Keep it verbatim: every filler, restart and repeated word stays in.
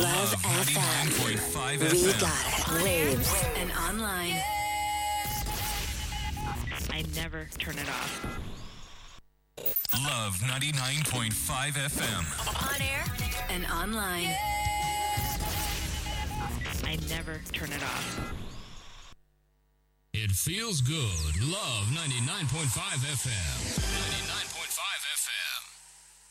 Love F M. ninety-nine point five We F M. got it. Waves And online. I never turn it off. Love ninety-nine point five F M. On air and online. I never turn it off. It feels good. Love ninety-nine point five F M.